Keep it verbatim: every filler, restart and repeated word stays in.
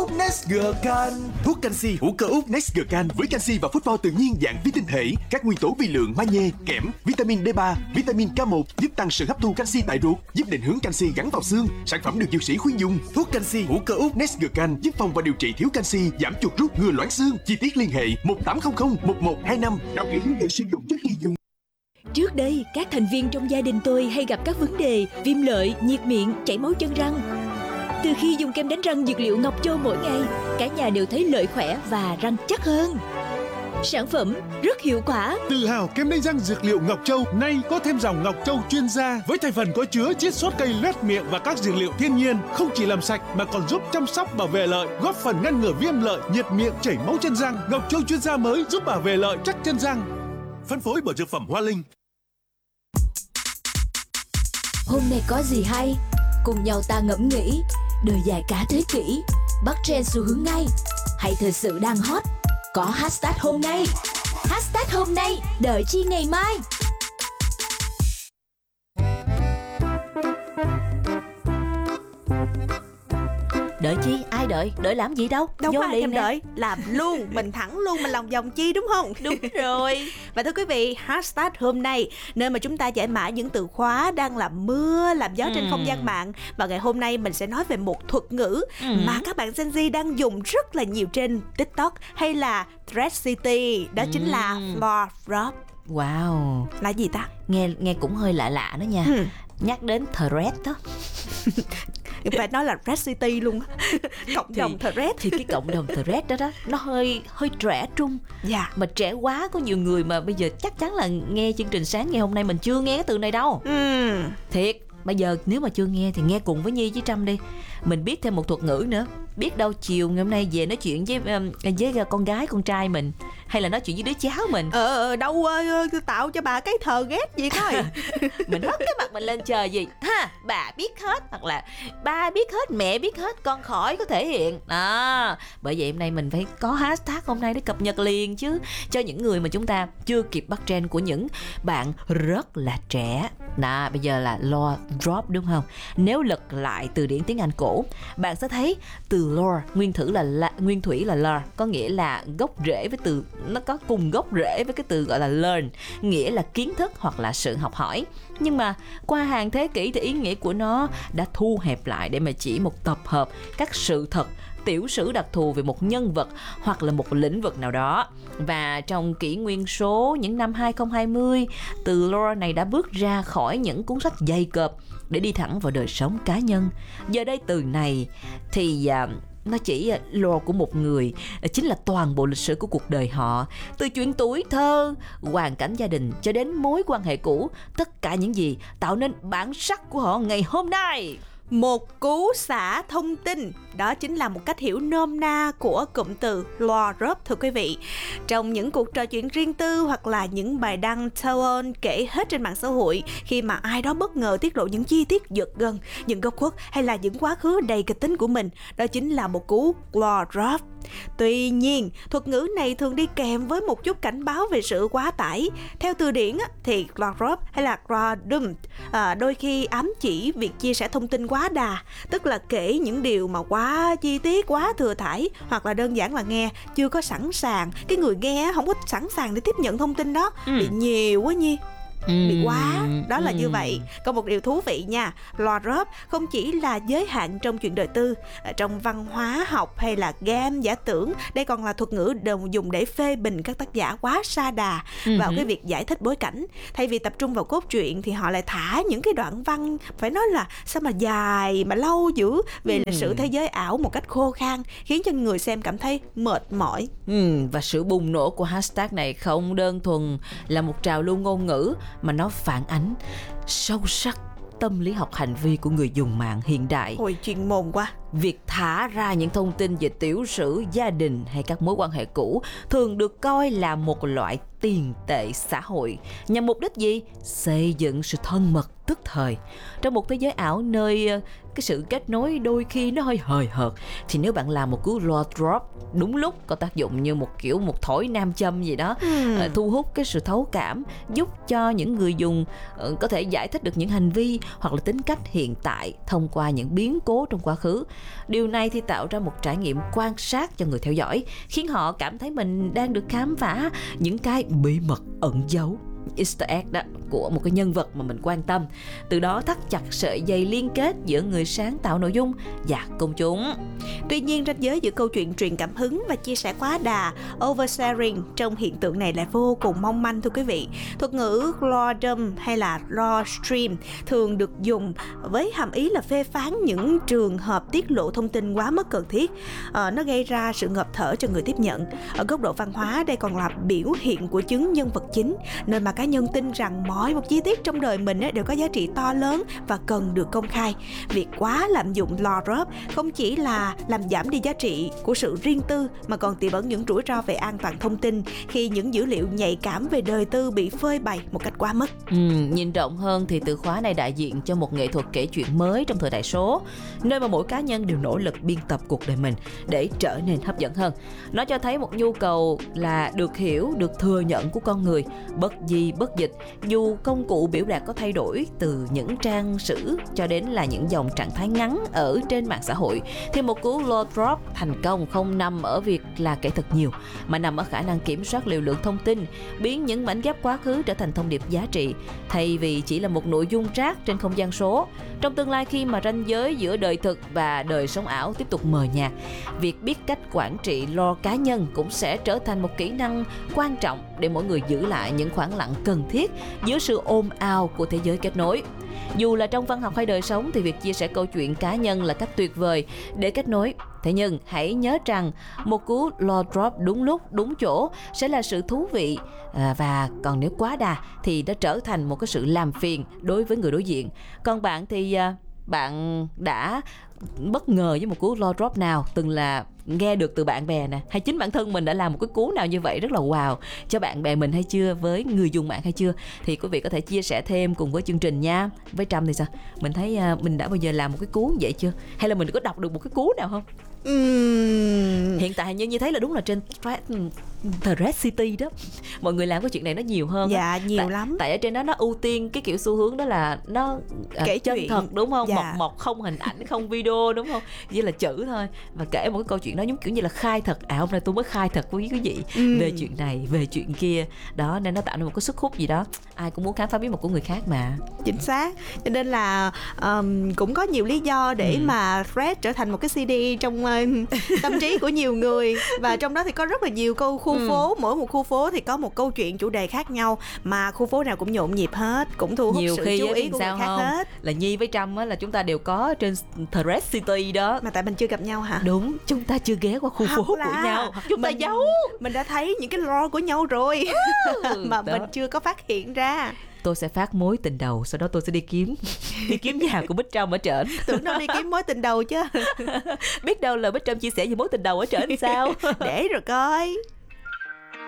úp Nesgercan. Thuốc canxi hữu cơ úp Nesgercan với canxi và phosphor tự nhiên dạng vi tinh thể, các nguyên tố vi lượng magie, kẽm, vitamin D ba, vitamin K một giúp tăng sự hấp thu canxi tại ruột, giúp định hướng canxi gắn vào xương. Sản phẩm được dược sĩ khuyên dùng. Thuốc canxi hữu cơ úp Nesgercan giúp phòng và điều trị thiếu canxi, giảm chuột rút, ngừa loãng xương. Chi tiết liên hệ một tám không không một một hai năm. Đọc kỹ hướng dẫn sử dụng trước khi dùng. Trước đây, các thành viên trong gia đình tôi hay gặp các vấn đề viêm lợi, nhiệt miệng, chảy máu chân răng. Từ khi dùng kem đánh răng dược liệu Ngọc Châu mỗi ngày, cả nhà đều thấy lợi khỏe và răng chắc hơn. Sản phẩm rất hiệu quả. Tự hào kem đánh răng dược liệu Ngọc Châu nay có thêm dòng Ngọc Châu chuyên gia với thành phần có chứa chiết xuất cây loét miệng và các dược liệu thiên nhiên, không chỉ làm sạch mà còn giúp chăm sóc bảo vệ lợi, góp phần ngăn ngừa viêm lợi, nhiệt miệng, chảy máu chân răng. Ngọc Châu chuyên gia mới giúp bảo vệ lợi chắc chân răng. Phân phối bởi dược phẩm Hoa Linh. Hôm nay có gì hay? Cùng nhau ta ngẫm nghĩ. Đời dài cả thế kỷ, bắt trend xu hướng ngay. Hay thời sự đang hot? Có hashtag hôm nay. Hashtag hôm nay, đợi chi ngày mai. Đợi chi? Ai đợi? Đợi làm gì đâu? Đâu Vô có ai thèm nè. đợi. Làm luôn, mình thẳng luôn, mình lòng vòng chi đúng không? Đúng rồi. Và thưa quý vị, hashtag hôm nay, nơi mà chúng ta giải mã những từ khóa đang làm mưa, làm gió trên Ừ. không gian mạng. Và ngày hôm nay mình sẽ nói về một thuật ngữ Ừ. mà các bạn Gen Z đang dùng rất là nhiều trên TikTok hay là Thread City. Đó chính là Ừ. floor drop. Wow. Là gì ta? Nghe nghe cũng hơi lạ lạ đó nha. Ừ. Nhắc đến Thread đó Phải nói là Thread City luôn á. Cộng Thì- đồng Thread. thì cái cộng đồng Thread đó đó nó hơi hơi trẻ trung. Dạ. Mà trẻ quá, có nhiều người mà bây giờ chắc chắn là nghe chương trình sáng ngày hôm nay mình chưa nghe cái từ này đâu. Ừ. Thiệt, bây giờ nếu mà chưa nghe thì nghe cùng với Nhi với Trâm đi. Mình biết thêm một thuật ngữ nữa. Biết đâu chiều ngày hôm nay về nói chuyện với um, với con gái con trai mình, hay là nói chuyện với đứa cháu mình. Ờ, ờ đâu ơi, tạo cho bà cái thờ ghét gì coi. Mình hất cái mặt mình lên trời gì ha, bà biết hết, hoặc là ba biết hết, mẹ biết hết, con khỏi có thể hiện đó. Bởi vậy hôm nay mình phải có hashtag hôm nay để cập nhật liền chứ, cho những người mà chúng ta chưa kịp bắt trend của những bạn rất là trẻ. Đó, bây giờ là floor drop đúng không? Nếu lật lại từ điển tiếng Anh cổ, bạn sẽ thấy từ lore nguyên thủy là, là nguyên thủy là lore, có nghĩa là gốc rễ với từ, nó có cùng gốc rễ với cái từ gọi là learn, nghĩa là kiến thức hoặc là sự học hỏi. Nhưng mà qua hàng thế kỷ thì ý nghĩa của nó đã thu hẹp lại để mà chỉ một tập hợp các sự thật, tiểu sử đặc thù về một nhân vật hoặc là một lĩnh vực nào đó. Và trong kỷ nguyên số những năm hai không hai không, từ lore này đã bước ra khỏi những cuốn sách dày cộp để đi thẳng vào đời sống cá nhân. Giờ đây từ này thì à, nó chỉ lore của một người, chính là toàn bộ lịch sử của cuộc đời họ, từ chuyện tuổi thơ, hoàn cảnh gia đình cho đến mối quan hệ cũ, tất cả những gì tạo nên bản sắc của họ ngày hôm nay. Một cú xả thông tin, đó chính là một cách hiểu nôm na của cụm từ floor drop thưa quý vị. Trong những cuộc trò chuyện riêng tư hoặc là những bài đăng tell all kể hết trên mạng xã hội, khi mà ai đó bất ngờ tiết lộ những chi tiết giật gân, những góc khuất hay là những quá khứ đầy kịch tính của mình, đó chính là một cú floor drop. Tuy nhiên, thuật ngữ này thường đi kèm với một chút cảnh báo về sự quá tải. Theo từ điển thì floor drop hay là floor dump à, đôi khi ám chỉ việc chia sẻ thông tin quá đà, tức là kể những điều mà quá chi tiết, quá thừa thãi, hoặc là đơn giản là nghe chưa có sẵn sàng, cái người nghe không có sẵn sàng để tiếp nhận thông tin đó, Ừ. bị nhiều quá Nhi, bị quá, đó là Ừ. như vậy. Còn một điều thú vị nha, floor drop không chỉ là giới hạn trong chuyện đời tư, ở trong văn hóa học hay là game giả tưởng, đây còn là thuật ngữ đồng dùng để phê bình các tác giả quá sa đà vào Ừ. cái việc giải thích bối cảnh. Thay vì tập trung vào cốt truyện thì họ lại thả những cái đoạn văn phải nói là sao mà dài mà lâu dữ về lịch sử thế giới ảo một cách khô khan, khiến cho người xem cảm thấy mệt mỏi. Ừ, và sự bùng nổ của hashtag này không đơn thuần là một trào lưu ngôn ngữ, mà nó phản ánh sâu sắc tâm lý học hành vi của người dùng mạng hiện đại. Hồi chuyên môn quá. Việc thả ra những thông tin về tiểu sử, gia đình hay các mối quan hệ cũ thường được coi là một loại tiền tệ xã hội, nhằm mục đích gì? Xây dựng sự thân mật, tức thời. Trong một thế giới ảo nơi cái sự kết nối đôi khi nó hơi hời hợt, thì nếu bạn làm một cú loa drop đúng lúc, có tác dụng như một kiểu một thổi nam châm gì đó, Hmm. uh, thu hút cái sự thấu cảm, giúp cho những người dùng uh, có thể giải thích được những hành vi hoặc là tính cách hiện tại thông qua những biến cố trong quá khứ. Điều này thì tạo ra một trải nghiệm quan sát cho người theo dõi, khiến họ cảm thấy mình đang được khám phá những cái bí mật ẩn giấu, Easter egg đó, của một cái nhân vật mà mình quan tâm. Từ đó thắt chặt sợi dây liên kết giữa người sáng tạo nội dung và công chúng. Tuy nhiên, ranh giới giữa câu chuyện truyền cảm hứng và chia sẻ quá đà, oversharing, trong hiện tượng này là vô cùng mong manh thưa quý vị. Thuật ngữ raw dump hay là raw stream thường được dùng với hàm ý là phê phán những trường hợp tiết lộ thông tin quá mức cần thiết. Ờ, nó gây ra sự ngợp thở cho người tiếp nhận. Ở góc độ văn hóa, đây còn là biểu hiện của chứng nhân vật chính, nơi mà cá nhân tin rằng mỗi một chi tiết trong đời mình đều có giá trị to lớn và cần được công khai. Việc quá lạm dụng loa drop không chỉ là làm giảm đi giá trị của sự riêng tư mà còn tiềm ẩn những rủi ro về an toàn thông tin khi những dữ liệu nhạy cảm về đời tư bị phơi bày một cách quá mức. Ừ, nhìn rộng hơn thì từ khóa này đại diện cho một nghệ thuật kể chuyện mới trong thời đại số, nơi mà mỗi cá nhân đều nỗ lực biên tập cuộc đời mình để trở nên hấp dẫn hơn. Nó cho thấy một nhu cầu là được hiểu, được thừa nhận của con người, bất di bất dịch, dù công cụ biểu đạt có thay đổi từ những trang sử cho đến là những dòng trạng thái ngắn ở trên mạng xã hội, thì một cú load drop thành công không nằm ở việc là kể thật nhiều, mà nằm ở khả năng kiểm soát liều lượng thông tin, biến những mảnh ghép quá khứ trở thành thông điệp giá trị, thay vì chỉ là một nội dung rác trên không gian số. Trong tương lai, khi mà ranh giới giữa đời thực và đời sống ảo tiếp tục mờ nhạt, việc biết cách quản trị lo cá nhân cũng sẽ trở thành một kỹ năng quan trọng để mỗi người giữ lại những khoảng lặng cần thiết giữa sự ồn ào của thế giới kết nối. Dù là trong văn học hay đời sống thì việc chia sẻ câu chuyện cá nhân là cách tuyệt vời để kết nối. Thế nhưng hãy nhớ rằng một cú load drop đúng lúc, đúng chỗ sẽ là sự thú vị, à, và còn nếu quá đà thì nó trở thành một cái sự làm phiền đối với người đối diện. Còn bạn thì à, bạn đã bất ngờ với một cú load drop nào từng là nghe được từ bạn bè nè, hay chính bản thân mình đã làm một cái cú nào như vậy rất là wow cho bạn bè mình hay chưa, với người dùng mạng hay chưa, thì quý vị có thể chia sẻ thêm cùng với chương trình nha. Với Trâm thì sao? Mình thấy uh, mình đã bao giờ làm một cái cú vậy chưa, hay là mình có đọc được một cái cú nào không? Uhm. Hiện tại như như thấy là đúng là trên The Red City đó, mọi người làm cái chuyện này nó nhiều hơn. Dạ, nhiều tại, lắm. Tại ở trên đó nó ưu tiên cái kiểu xu hướng đó là nó kể uh, chân chuyện. thật, đúng không? Dạ. Mộc mộc, không hình ảnh, không video, đúng không? Chỉ là chữ thôi, và kể một cái câu chuyện đó giống kiểu như là khai thật ảo. Hôm nay tôi mới khai thật với quý vị ừ. về chuyện này, về chuyện kia đó, nên nó tạo nên một cái sức hút gì đó, ai cũng muốn khám phá bí mật của người khác mà. Chính xác. Cho nên là um, cũng có nhiều lý do để ừ. mà Thread trở thành một cái xê đê trong uh, tâm trí của nhiều người. Và trong đó thì có rất là nhiều câu khu ừ. phố. Mỗi một khu phố thì có một câu chuyện, chủ đề khác nhau, mà khu phố nào cũng nhộn nhịp hết, cũng thu hút nhiều sự khi chú ý của sao người khác không? hết. Là Nhi với Trâm á, là chúng ta đều có trên The Red City đó. Mà tại mình chưa gặp nhau hả? Đúng, chúng ta chưa ghé qua khu Hoặc phố là của nhau, chúng ta mình, giấu. Mình đã thấy những cái lo của nhau rồi ừ, mà đó. mình chưa có phát hiện ra. Tôi sẽ phát mối tình đầu, sau đó tôi sẽ đi kiếm đi kiếm nhà của Bích Trâm ở trển. Tưởng đâu đi kiếm mối tình đầu chứ. Biết đâu là Bích Trâm chia sẻ về mối tình đầu ở trển sao. Để rồi coi.